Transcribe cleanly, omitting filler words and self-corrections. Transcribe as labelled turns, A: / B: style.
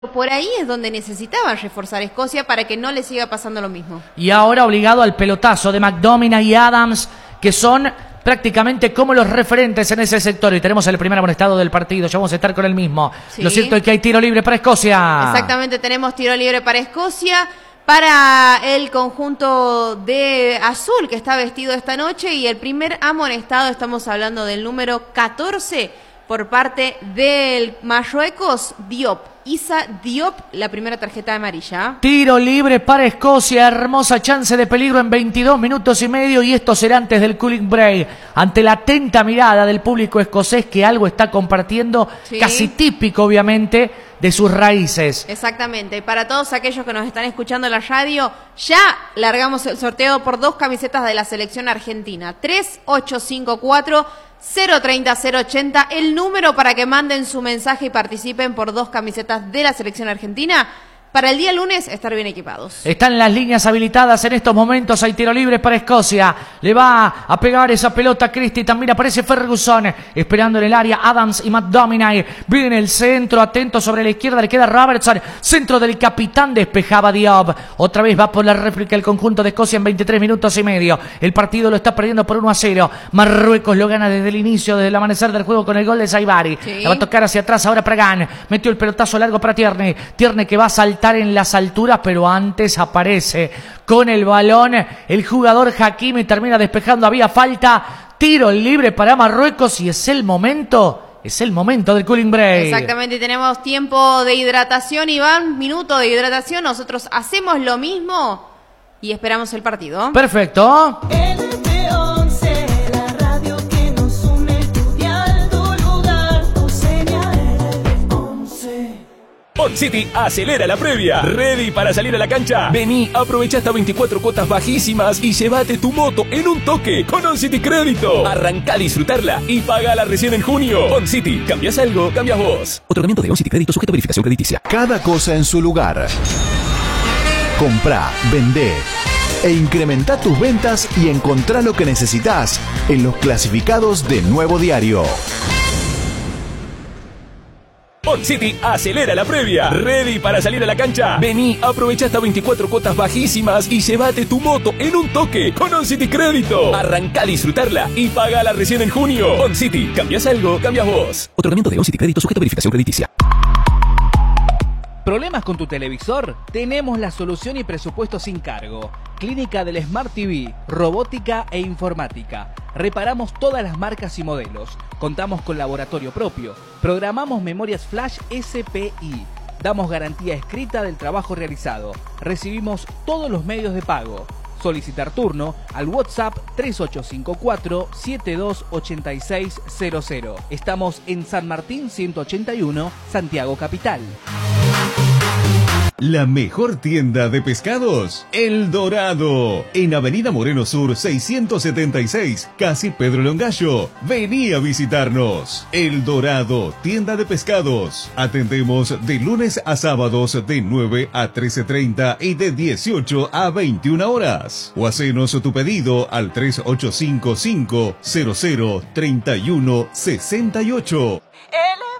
A: Por ahí es donde necesitaban reforzar Escocia para que no le siga pasando lo mismo.
B: Y ahora obligado al pelotazo de McDominay y Adams, que son prácticamente como los referentes en ese sector. Y tenemos el primer amonestado del partido, ya vamos a estar con el mismo. Sí. Lo cierto es que hay tiro libre para Escocia.
A: Exactamente, tenemos tiro libre para Escocia, para el conjunto de azul que está vestido esta noche. Y el primer amonestado, estamos hablando del número 14 por parte del Marruecos, Diop. Issa Diop, la primera tarjeta amarilla.
B: Tiro libre para Escocia, hermosa chance de peligro en 22 minutos y medio, y esto será antes del cooling break, ante la atenta mirada del público escocés que algo está compartiendo, sí, casi típico obviamente de sus raíces.
A: Exactamente, para todos aquellos que nos están escuchando en la radio, ya largamos el sorteo por 2 camisetas de la selección argentina, 3854 030 080, el número para que manden su mensaje y participen por 2 camisetas de la selección argentina. Para el día lunes estar bien equipados.
B: Están las líneas habilitadas en estos momentos. Hay tiro libre para Escocia. Le va a pegar esa pelota a Christie. También aparece Ferguson esperando en el área. Adams y McDominay. Viene el centro. Atento sobre la izquierda. Le queda Robertson. Centro del capitán. Despejaba Diop. Otra vez va por la réplica el conjunto de Escocia en 23 minutos y medio. El partido lo está perdiendo por 1-0. Marruecos lo gana desde el inicio, desde el amanecer del juego con el gol de Saibari. Sí. La va a tocar hacia atrás ahora Pragan. Metió el pelotazo largo para Tierney. Tierney que va a saltar en las alturas, pero antes aparece con el balón el jugador Hakimi, termina despejando, había falta, tiro libre para Marruecos y es el momento del cooling break.
A: Exactamente, tenemos tiempo de hidratación, Iván, minuto de hidratación, nosotros hacemos lo mismo y esperamos el partido.
B: Perfecto.
C: OnCity acelera la previa. ¿Ready para salir a la cancha? Vení, aprovecha hasta 24 cuotas bajísimas y llévate tu moto en un toque con OnCity Crédito. Arranca a disfrutarla y pagala recién en junio. OnCity, ¿cambias algo? Cambias vos. Otorgamiento de OnCity Crédito sujeto a verificación crediticia.
D: Cada cosa en su lugar. Comprá, vendé e incrementa tus ventas y encontrá lo que necesitas en los clasificados de Nuevo Diario.
C: OnCity acelera la previa. ¿Ready para salir a la cancha? Vení, aprovecha hasta 24 cuotas bajísimas y llévate tu moto en un toque con OnCity Crédito. Arranca a disfrutarla y pagala recién en junio. OnCity, ¿cambias algo? Cambias vos. Otorgamiento de OnCity Crédito sujeto a verificación crediticia.
E: ¿Problemas con tu televisor? Tenemos la solución y presupuesto sin cargo. Clínica del Smart TV, robótica e informática. Reparamos todas las marcas y modelos. Contamos con laboratorio propio. Programamos memorias flash SPI. Damos garantía escrita del trabajo realizado. Recibimos todos los medios de pago. Solicitar turno al WhatsApp 3854-728600. Estamos en San Martín 181, Santiago Capital.
F: La mejor tienda de pescados, El Dorado, en Avenida Moreno Sur 676, casi Pedro Longallo. Vení a visitarnos. El Dorado, tienda de pescados. Atendemos de lunes a sábados de 9 a 13:30 y de 18 a 21 horas. O hacenos tu pedido al 3855 003168.